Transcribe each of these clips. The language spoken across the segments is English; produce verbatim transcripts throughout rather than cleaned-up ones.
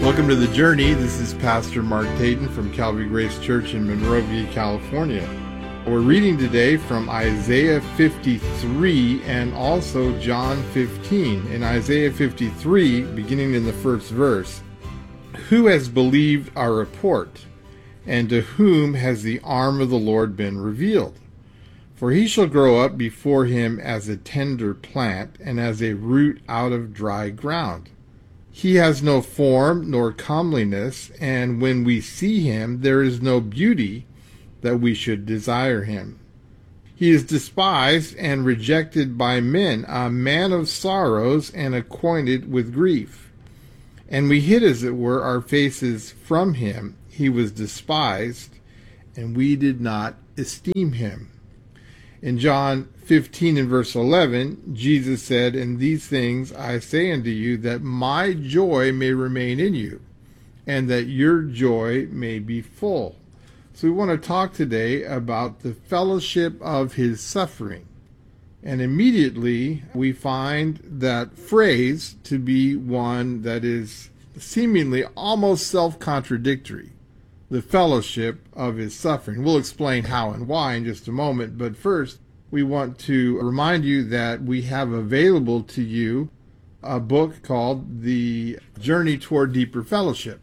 Welcome to The Journey. This is Pastor Mark Tayton from Calvary Grace Church in Monrovia, California. We're reading today from Isaiah fifty-three and also John fifteen. In Isaiah fifty-three, beginning in the first verse, "Who has believed our report, and to whom has the arm of the Lord been revealed? For he shall grow up before him as a tender plant, and as a root out of dry ground. He has no form nor comeliness, and when we see him, there is no beauty that we should desire him. He is despised and rejected by men, a man of sorrows and acquainted with grief. And we hid, as it were, our faces from him. He was despised, and we did not esteem him." In John fifteen and verse eleven, Jesus said, "And these things I say unto you, that my joy may remain in you, and that your joy may be full." So we want to talk today about the fellowship of his suffering. And immediately we find that phrase to be one that is seemingly almost self-contradictory. The fellowship of his suffering. We'll explain how and why in just a moment, but first we want to remind you that we have available to you a book called The Journey Toward Deeper Fellowship.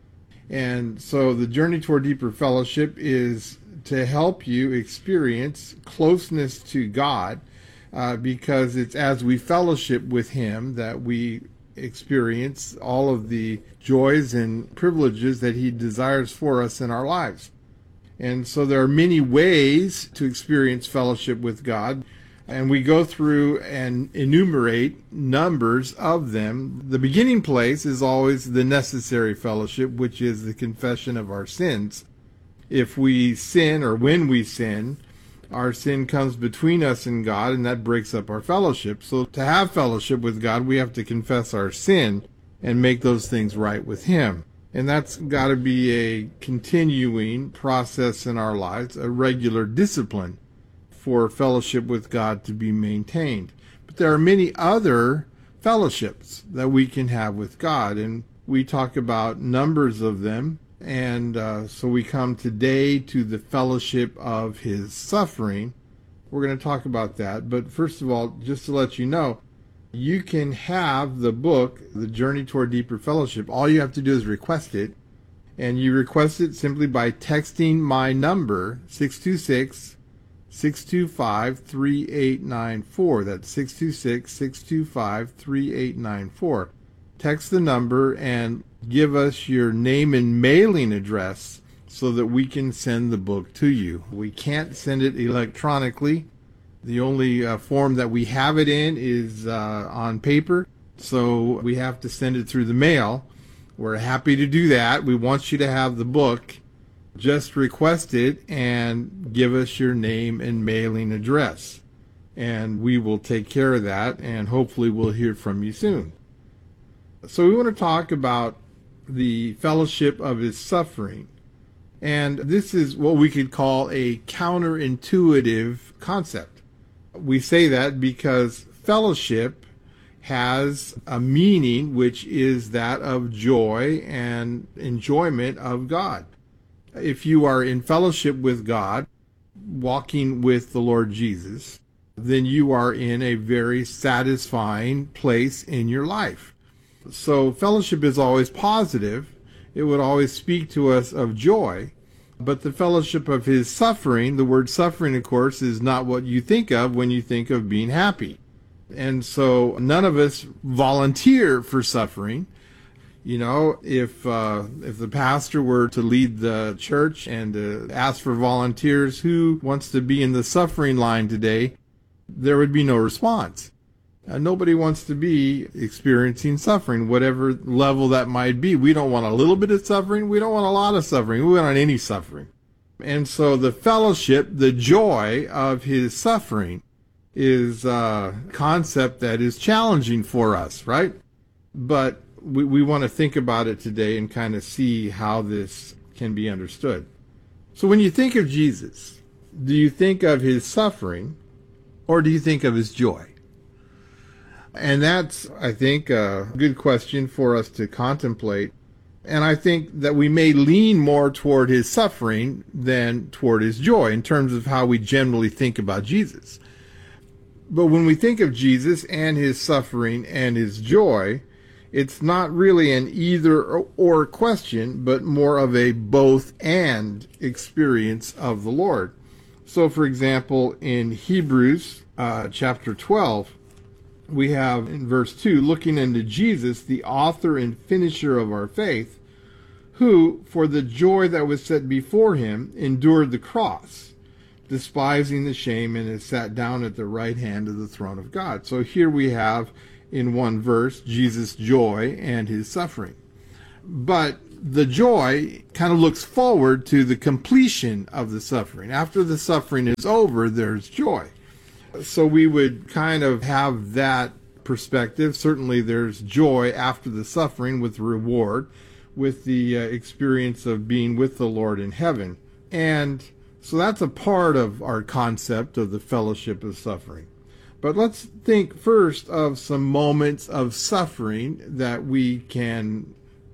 And so the Journey Toward Deeper Fellowship is to help you experience closeness to God, uh, because it's as we fellowship with him that we experience all of the joys and privileges that he desires for us in our lives. And so there are many ways to experience fellowship with God, and we go through and enumerate numbers of them. The beginning place is always the necessary fellowship, which is the confession of our sins. If we sin, or when we sin, our sin comes between us and God, and that breaks up our fellowship. So to have fellowship with God, we have to confess our sin and make those things right with him. And that's got to be a continuing process in our lives, a regular discipline for fellowship with God to be maintained. But there are many other fellowships that we can have with God, and we talk about numbers of them. And uh, so we come today to the fellowship of his suffering. We're going to talk about that. But first of all, just to let you know, you can have the book, The Journey Toward Deeper Fellowship. All you have to do is request it. And you request it simply by texting my number, six two six, six two five, three eight nine four. That's six two six, six two five, three eight nine four. Text the number and give us your name and mailing address so that we can send the book to you. We can't send it electronically. The only uh, form that we have it in is uh, on paper, so we have to send it through the mail. We're happy to do that. We want you to have the book. Just request it and give us your name and mailing address, and we will take care of that, and hopefully we'll hear from you soon. So we want to talk about the fellowship of his suffering. And this is what we could call a counterintuitive concept. We say that because fellowship has a meaning which is that of joy and enjoyment of God. If you are in fellowship with God, walking with the Lord Jesus, then you are in a very satisfying place in your life. So fellowship is always positive. It would always speak to us of joy. But the fellowship of his suffering, the word suffering, of course, is not what you think of when you think of being happy. And so none of us volunteer for suffering. You know, if uh, if the pastor were to lead the church and uh, ask for volunteers, who wants to be in the suffering line today, there would be no response. Uh, nobody wants to be experiencing suffering, whatever level that might be. We don't want a little bit of suffering. We don't want a lot of suffering. We want any suffering. And so the fellowship, the joy of his suffering, is a concept that is challenging for us, right? But we, we want to think about it today and kind of see how this can be understood. So when you think of Jesus, do you think of his suffering, or do you think of his joy? And that's, I think, a good question for us to contemplate And I think that we may lean more toward his suffering than toward his joy in terms of how we generally think about Jesus. But when we think of Jesus and his suffering and his joy, it's not really an either or question, but more of a both and experience of the Lord. So, for example, in Hebrews uh, chapter twelve, we have in verse two, looking unto Jesus, the author and finisher of our faith, who, for the joy that was set before him, endured the cross, despising the shame, and has sat down at the right hand of the throne of God. So here we have, in one verse, Jesus' joy and his suffering. But the joy kind of looks forward to the completion of the suffering. After the suffering is over, there's joy. So we would kind of have that perspective. Certainly there's joy after the suffering with reward, with the uh, experience of being with the Lord in heaven. And so that's a part of our concept of the fellowship of suffering. But let's think first of some moments of suffering that we can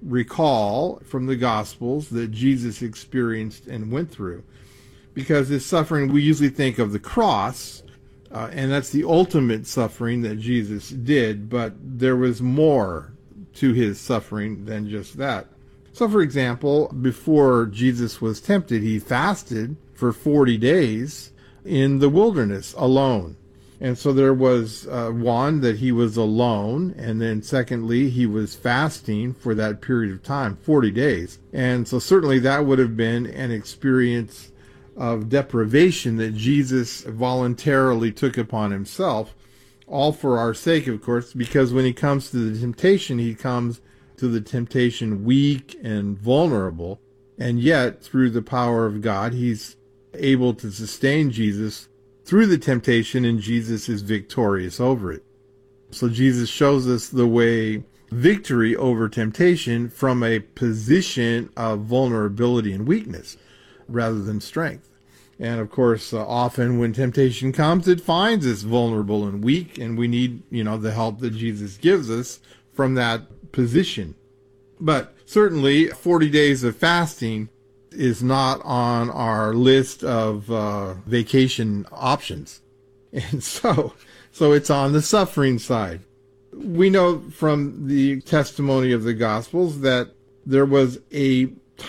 recall from the Gospels that Jesus experienced and went through. Because his suffering, we usually think of the cross, uh, and that's the ultimate suffering that Jesus did, but there was more to his suffering than just that. So, for example, before Jesus was tempted, he fasted for forty days in the wilderness alone. And so there was uh, one, that he was alone, and then secondly, he was fasting for that period of time, forty days. And so certainly that would have been an experience of deprivation that Jesus voluntarily took upon himself, all for our sake, of course, because when he comes to the temptation, he comes to the temptation weak and vulnerable, and yet through the power of God, he's able to sustain Jesus through the temptation, and Jesus is victorious over it. So Jesus shows us the way victory over temptation from a position of vulnerability and weakness rather than strength. And of course, uh, often when temptation comes, it finds us vulnerable and weak, and we need, you know, the help that Jesus gives us from that position. But certainly forty days of fasting is not on our list of uh, vacation options. And so, so it's on the suffering side. We know from the testimony of the Gospels that there was a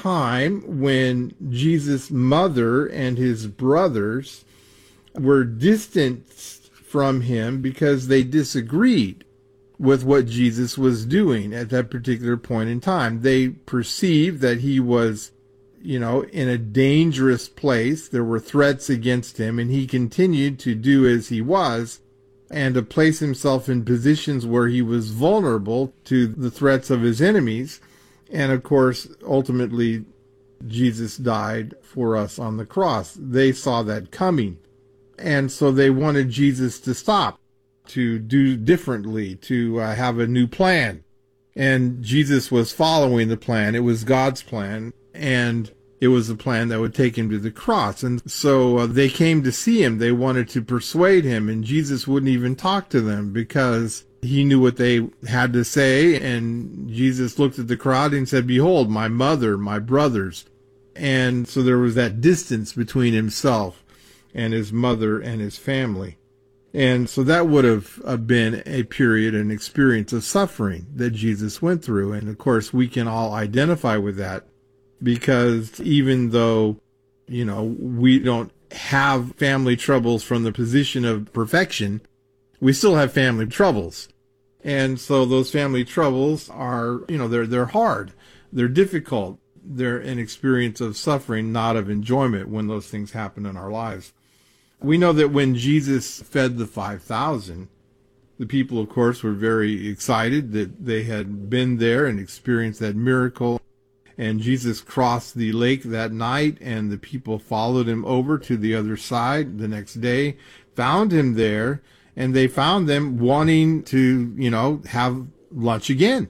time when Jesus' mother and his brothers were distanced from him because they disagreed with what Jesus was doing at that particular point in time. They perceived that he was, you know, in a dangerous place. There were threats against him, and he continued to do as he was and to place himself in positions where he was vulnerable to the threats of his enemies. And of course, ultimately, Jesus died for us on the cross. They saw that coming. And so they wanted Jesus to stop, to do differently, to uh, have a new plan. And Jesus was following the plan. It was God's plan. And it was a plan that would take him to the cross. And so uh, they came to see him. They wanted to persuade him. And Jesus wouldn't even talk to them because he knew what they had to say. And Jesus looked at the crowd and said, "Behold, my mother, my brothers." And so there was that distance between himself and his mother and his family. And so that would have been a period, an experience of suffering that Jesus went through. And of course, we can all identify with that because even though, you know, we don't have family troubles from the position of perfection, we still have family troubles. And so those family troubles are, you know, they're, they're hard. They're difficult. They're an experience of suffering, not of enjoyment when those things happen in our lives. We know that when Jesus fed the five thousand, the people, of course, were very excited that they had been there and experienced that miracle. And Jesus crossed the lake that night, and the people followed him over to the other side the next day, found him there, and they found them wanting to, you know, have lunch again.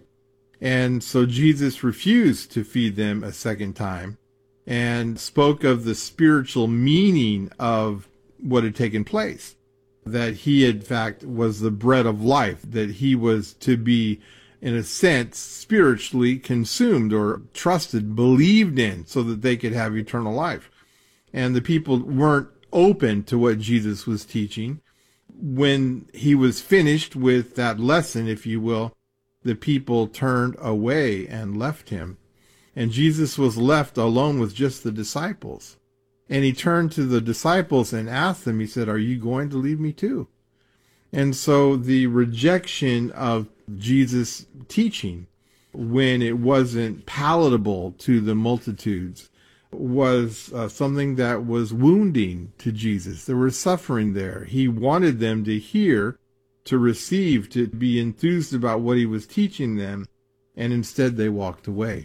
And so Jesus refused to feed them a second time and spoke of the spiritual meaning of what had taken place, that he, in fact, was the bread of life, that he was to be in a sense, spiritually consumed or trusted, believed in, so that they could have eternal life. And the people weren't open to what Jesus was teaching. When he was finished with that lesson, if you will, the people turned away and left him. And Jesus was left alone with just the disciples. And he turned to the disciples and asked them, he said, "Are you going to leave me too?" And so the rejection of Jesus' teaching, when it wasn't palatable to the multitudes, was uh, something that was wounding to Jesus. There was suffering there. He wanted them to hear, to receive, to be enthused about what he was teaching them, and instead they walked away.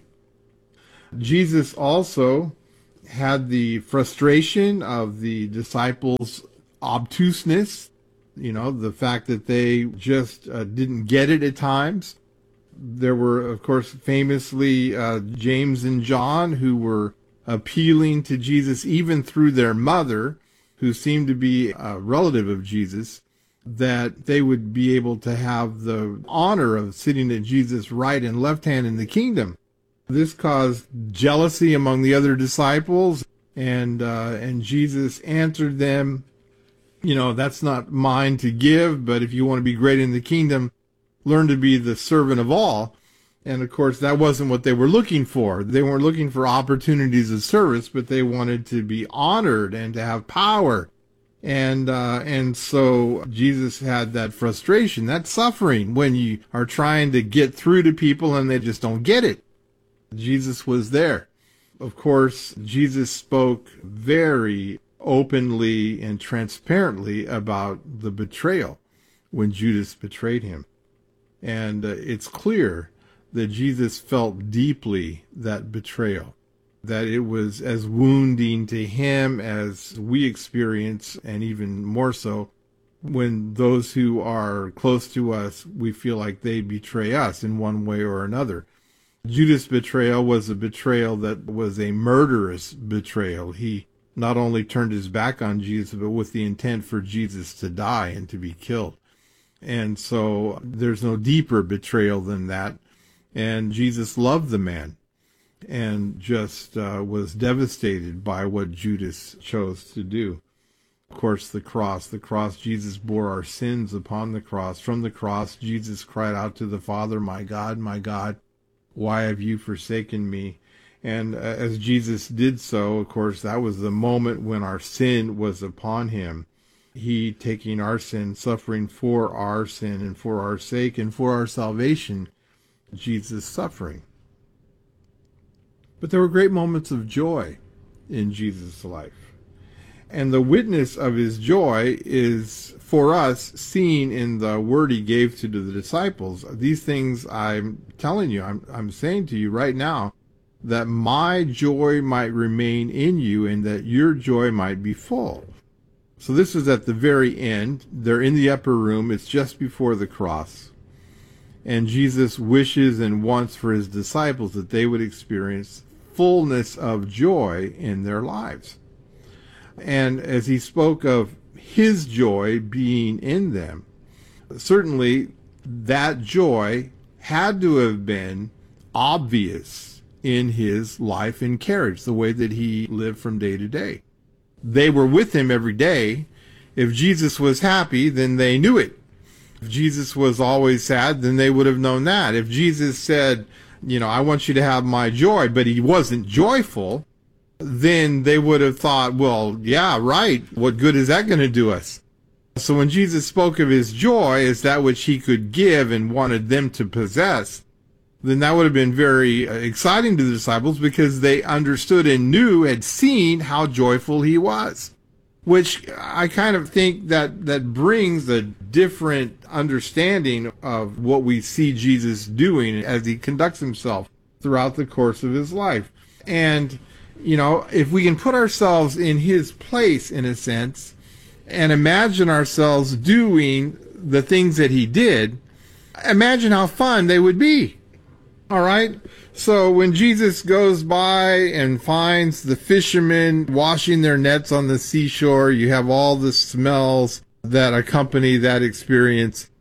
Jesus also had the frustration of the disciples' obtuseness, you know, the fact that they just uh, didn't get it at times. There were, of course, famously uh, James and John, who were appealing to Jesus even through their mother, who seemed to be a relative of Jesus, that they would be able to have the honor of sitting at Jesus' right and left hand in the kingdom. This caused jealousy among the other disciples, and uh, and Jesus answered them, you know, "That's not mine to give, but if you want to be great in the kingdom, learn to be the servant of all." And of course, that wasn't what they were looking for. They weren't looking for opportunities of service, but they wanted to be honored and to have power. And uh, and so Jesus had that frustration, that suffering, when you are trying to get through to people and they just don't get it. Jesus was there. Of course, Jesus spoke very openly and transparently about the betrayal when Judas betrayed him. And uh, it's clear that Jesus felt deeply that betrayal, that it was as wounding to him as we experience, and even more so when those who are close to us, we feel like they betray us in one way or another. Judas' betrayal was a betrayal that was a murderous betrayal. He not only turned his back on Jesus, but with the intent for Jesus to die and to be killed. And so there's no deeper betrayal than that. And Jesus loved the man and just uh, was devastated by what Judas chose to do. Of course, the cross, the cross, Jesus bore our sins upon the cross. From the cross, Jesus cried out to the Father, "My God, my God, why have you forsaken me?" And uh, as Jesus did so, of course, that was the moment when our sin was upon him. He taking our sin, suffering for our sin and for our sake and for our salvation, Jesus suffering. But there were great moments of joy in Jesus' life. And the witness of his joy is, for us, seen in the word he gave to the disciples. These things I'm telling you, I'm, I'm saying to you right now, that my joy might remain in you and that your joy might be full. So this is at the very end. They're in the upper room. It's just before the cross. And Jesus wishes and wants for his disciples that they would experience fullness of joy in their lives. And as he spoke of his joy being in them, certainly that joy had to have been obvious in his life and carriage, the way that he lived from day to day. They were with him every day. If Jesus was happy, then they knew it. If Jesus was always sad, then they would have known that. If Jesus said, you know, "I want you to have my joy," but he wasn't joyful, then they would have thought, well, yeah, right. What good is that going to do us? So when Jesus spoke of his joy as that which he could give and wanted them to possess, then that would have been very exciting to the disciples, because they understood and knew, had seen how joyful he was. Which I kind of think that that brings a different understanding of what we see Jesus doing as he conducts himself throughout the course of his life. And, you know, if we can put ourselves in his place, in a sense, and imagine ourselves doing the things that he did, imagine how fun they would be. All right? So when Jesus goes by and finds the fishermen washing their nets on the seashore, you have all the smells that accompany that experience.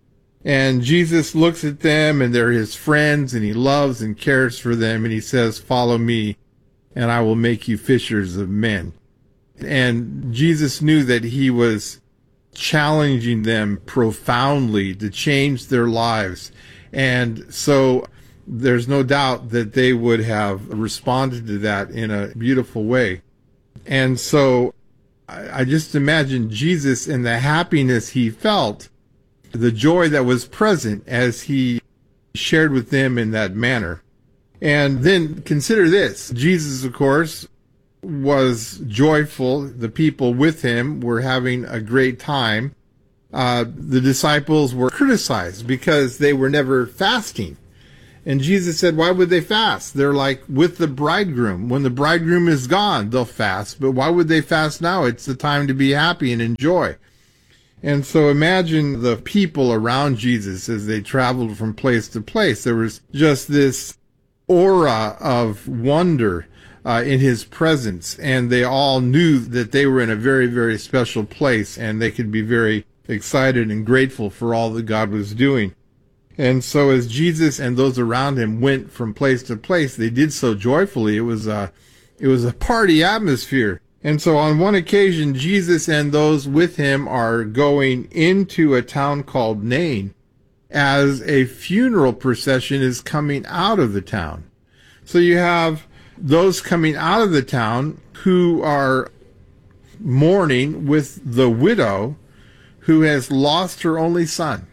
And Jesus looks at them, and they're his friends, and he loves and cares for them, and he says, "Follow me, and I will make you fishers of men." And Jesus knew that he was challenging them profoundly to change their lives. And so there's no doubt that they would have responded to that in a beautiful way. And so I just imagine Jesus and the happiness he felt, the joy that was present as he shared with them in that manner. And then consider this. Jesus, of course, was joyful. The people with him were having a great time. Uh, the disciples were criticized because they were never fasting. And Jesus said, why would they fast? They're like with the bridegroom. When the bridegroom is gone, they'll fast. But why would they fast now? It's the time to be happy and enjoy. And so imagine the people around Jesus as they traveled from place to place. There was just this aura of wonder uh, in his presence. And they all knew that they were in a very, very special place. And they could be very excited and grateful for all that God was doing. And so as Jesus and those around him went from place to place, they did so joyfully. It was a, it was a party atmosphere. And so on one occasion, Jesus and those with him are going into a town called Nain as a funeral procession is coming out of the town. So you have those coming out of the town who are mourning with the widow who has lost her only son.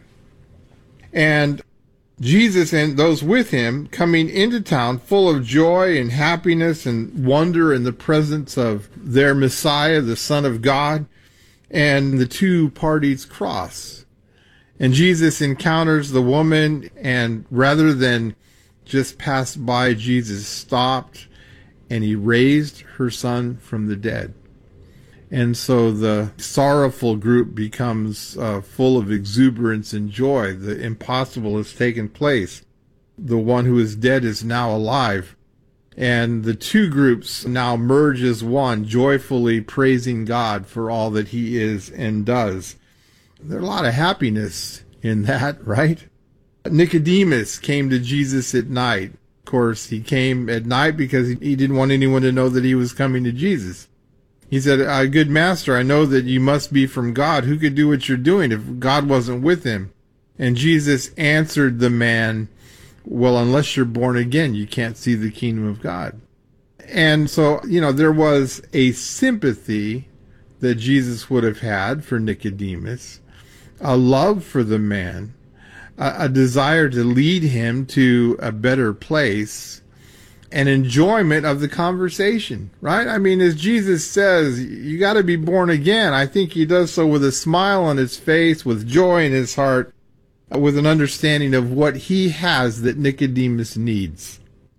And Jesus and those with him coming into town full of joy and happiness and wonder in the presence of their Messiah, the Son of God, and the two parties cross. And Jesus encounters the woman, and rather than just pass by, Jesus stopped and he raised her son from the dead. And so the sorrowful group becomes uh, full of exuberance and joy. The impossible has taken place. The one who is dead is now alive. And the two groups now merge as one, joyfully praising God for all that he is and does. There's a lot of happiness in that, right? Nicodemus came to Jesus at night. Of course, he came at night because he didn't want anyone to know that he was coming to Jesus. He said, uh, good master, I know that you must be from God. Who could do what you're doing if God wasn't with him? And Jesus answered the man, well, unless you're born again, you can't see the kingdom of God. And so, you know, there was a sympathy that Jesus would have had for Nicodemus, a love for the man, a, a desire to lead him to a better place, an enjoyment of the conversation, right? I mean, as Jesus says, you got to be born again. I think he does so with a smile on his face, with joy in his heart, with an understanding of what he has that Nicodemus needs.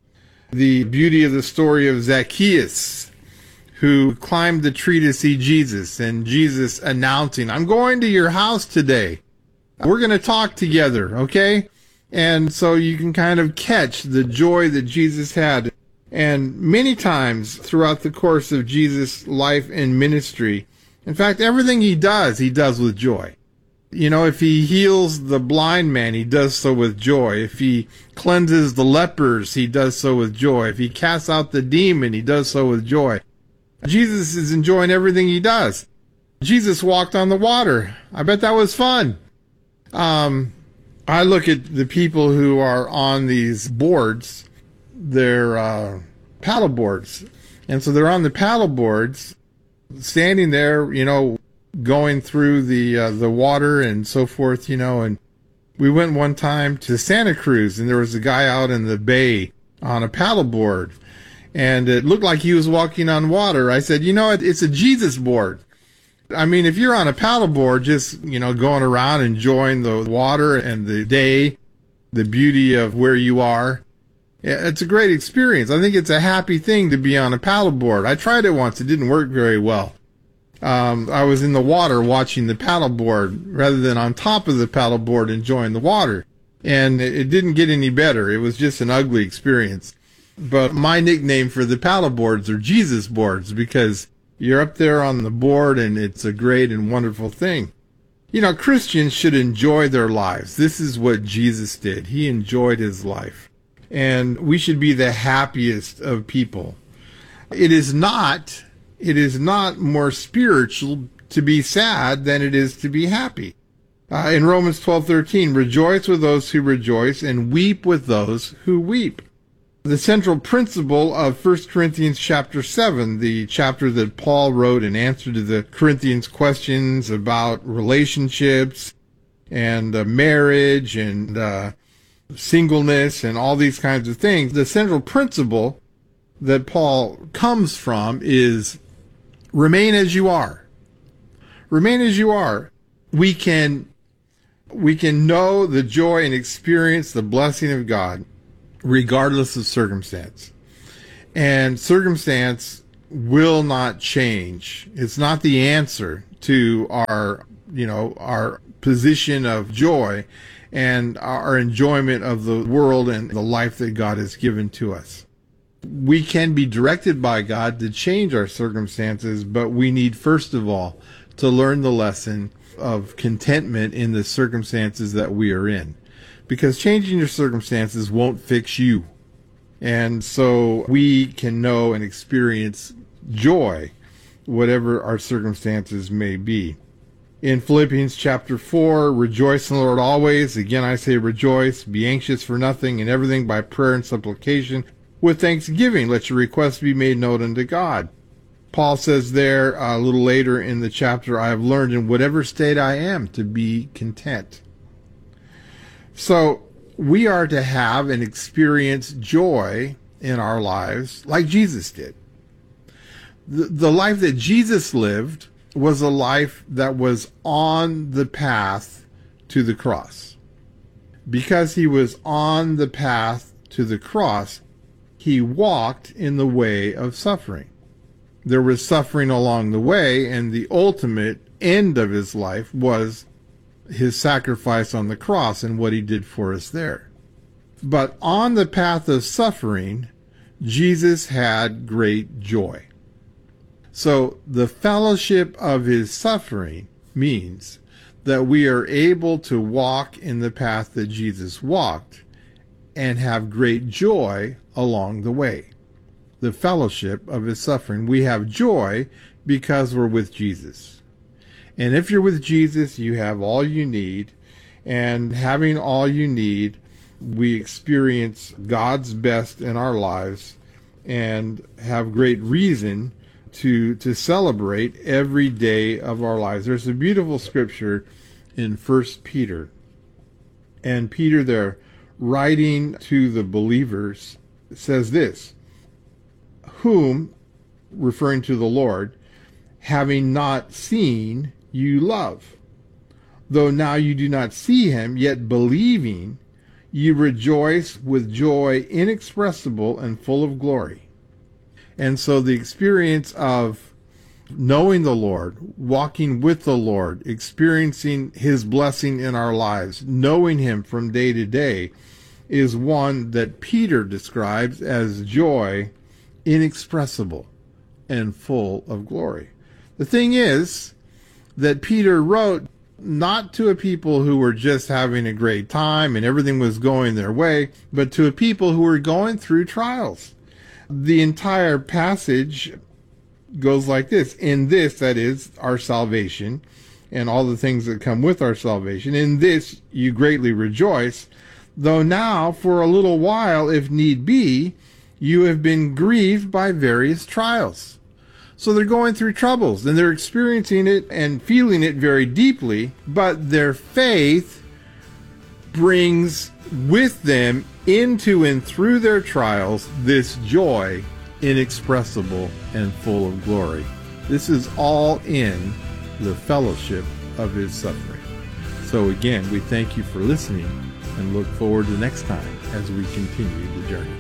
The beauty of the story of Zacchaeus, who climbed the tree to see Jesus, and Jesus announcing, I'm going to your house today. We're going to talk together, okay? And so you can kind of catch the joy that Jesus had. And many times throughout the course of Jesus' life and ministry, in fact, everything he does, he does with joy. You know, if he heals the blind man, he does so with joy. If he cleanses the lepers, he does so with joy. If he casts out the demon, he does so with joy. Jesus is enjoying everything he does. Jesus walked on the water. I bet that was fun. Um... I look at the people who are on these boards, they're uh, paddle boards. And so they're on the paddle boards, standing there, you know, going through the uh, the water and so forth, you know. And we went one time to Santa Cruz, and there was a guy out in the bay on a paddle board. And it looked like he was walking on water. I said, you know, it, it's a Jesus board. I mean, if you're on a paddleboard, just, you know, going around enjoying the water and the day, the beauty of where you are, it's a great experience. I think it's a happy thing to be on a paddleboard. I tried it once. It didn't work very well. Um, I was in the water watching the paddleboard rather than on top of the paddleboard enjoying the water. And it, it didn't get any better. It was just an ugly experience. But my nickname for the paddleboards are Jesus boards, because you're up there on the board, and it's a great and wonderful thing. You know, Christians should enjoy their lives. This is what Jesus did. He enjoyed his life. And we should be the happiest of people. It is not, it is not more spiritual to be sad than it is to be happy. Uh, in Romans twelve thirteen, rejoice with those who rejoice and weep with those who weep. The central principle of First Corinthians chapter seven, the chapter that Paul wrote in answer to the Corinthians questions about relationships and uh, marriage and uh, singleness and all these kinds of things, the central principle that Paul comes from is remain as you are. Remain as you are. We can, we can know the joy and experience the blessing of God regardless of circumstance. And circumstance will not change. It's not the answer to our, you know, our position of joy and our enjoyment of the world and the life that God has given to us. We can be directed by God to change our circumstances, but we need, first of all, to learn the lesson of contentment in the circumstances that we are in. Because changing your circumstances won't fix you. And so we can know and experience joy, whatever our circumstances may be. In Philippians chapter four, rejoice in the Lord always. Again, I say rejoice. Be anxious for nothing, in everything by prayer and supplication. With thanksgiving, let your requests be made known unto God. Paul says there a little later in the chapter, I have learned in whatever state I am to be content. So we are to have and experience joy in our lives like Jesus did. The, the life that Jesus lived was a life that was on the path to the cross. Because he was on the path to the cross, he walked in the way of suffering. There was suffering along the way, and the ultimate end of his life was his sacrifice on the cross and what he did for us there. But on the path of suffering, Jesus had great joy. So the fellowship of his suffering means that we are able to walk in the path that Jesus walked and have great joy along the way. The fellowship of his suffering. We have joy because we're with Jesus. And if you're with Jesus, you have all you need. And having all you need, we experience God's best in our lives and have great reason to, to celebrate every day of our lives. There's a beautiful scripture in First Peter. And Peter there, writing to the believers, says this, whom, referring to the Lord, having not seen, you love. Though now you do not see him, yet believing, you rejoice with joy inexpressible and full of glory. And so the experience of knowing the Lord, walking with the Lord, experiencing his blessing in our lives, knowing him from day to day, is one that Peter describes as joy inexpressible and full of glory. The thing is that Peter wrote not to a people who were just having a great time and everything was going their way, but to a people who were going through trials. The entire passage goes like this. In this, that is, our salvation, and all the things that come with our salvation, in this you greatly rejoice, though now, for a little while, if need be, you have been grieved by various trials. So they're going through troubles, and they're experiencing it and feeling it very deeply, but their faith brings with them into and through their trials this joy inexpressible and full of glory. This is all in the fellowship of his suffering. So again, we thank you for listening and look forward to next time as we continue the journey.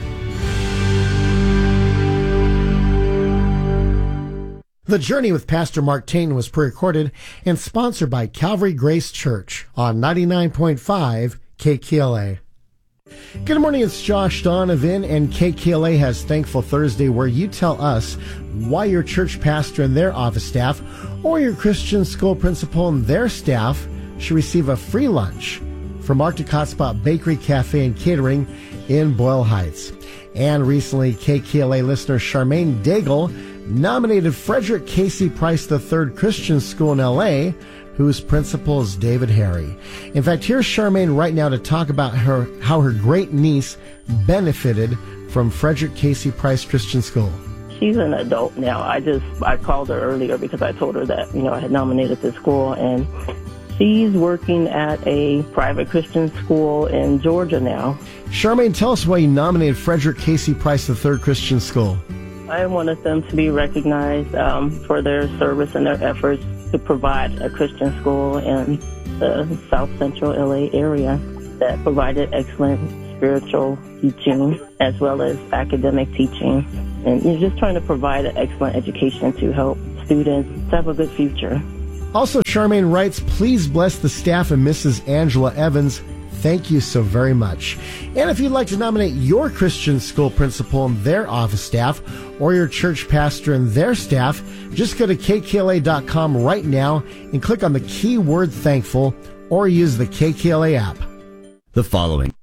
The Journey with Pastor Mark Tayton was pre-recorded and sponsored by Calvary Grace Church on ninety-nine point five K K L A. Good morning, it's Josh Donovan, and K K L A has Thankful Thursday, where you tell us why your church pastor and their office staff or your Christian school principal and their staff should receive a free lunch from Arctic Hotspot Bakery, Cafe, and Catering in Boyle Heights. And recently, K K L A listener Charmaine Daigle nominated Frederick Casey Price the third Christian School in L A, whose principal is David Harry. In fact, here's Charmaine right now to talk about her how her great niece benefited from Frederick Casey Price Christian School. She's an adult now. I just, I called her earlier because I told her that, you know, I had nominated this school, and she's working at a private Christian school in Georgia now. Charmaine, tell us why you nominated Frederick Casey Price the third Christian School. I wanted them to be recognized um, for their service and their efforts to provide a Christian school in the South Central L A area that provided excellent spiritual teaching as well as academic teaching. And you're just trying to provide an excellent education to help students have a good future. Also, Charmaine writes, please bless the staff and Missus Angela Evans. Thank you so very much. And if you'd like to nominate your Christian school principal and their office staff, or your church pastor and their staff, just go to K K L A dot com right now and click on the keyword thankful, or use the K K L A app. The following